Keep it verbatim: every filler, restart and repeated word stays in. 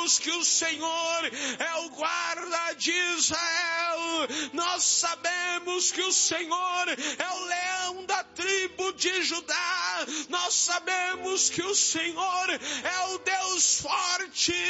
sabemos que o Senhor é o guarda de Israel. Nós sabemos que o Senhor é o leão da tribo de Judá. Nós sabemos que o Senhor é o Deus forte.